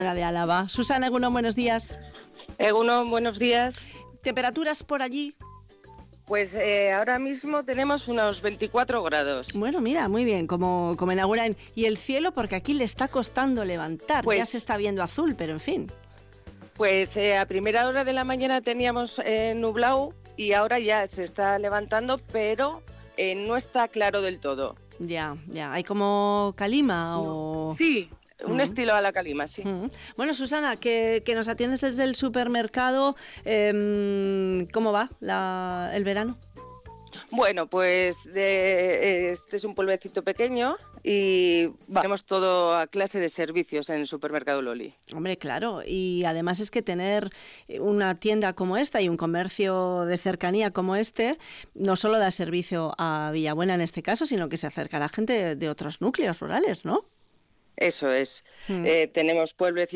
De Álava. Susana Egunon, buenos días. Egunon, buenos días. ¿Temperaturas por allí? Pues ahora mismo tenemos unos 24 grados. Bueno, mira, muy bien, como en Agurain. ¿Y el cielo? Porque aquí le está costando levantar. Pues, ya se está viendo azul, pero en fin. Pues a primera hora de la mañana teníamos nublado y ahora ya se está levantando, pero no está claro del todo. Ya. ¿Hay como calima o...? Sí. Un estilo a la calima, sí. Bueno, Susana, que nos atiendes desde el supermercado, ¿cómo va el verano? Bueno, pues este es un pueblecito pequeño y tenemos todo a clase de servicios en el supermercado Loli. Hombre, claro, y además es que tener una tienda como esta y un comercio de cercanía como este no solo da servicio a Villabuena en este caso, sino que se acerca a la gente de otros núcleos rurales, ¿no? Eso es. Tenemos pueblecitos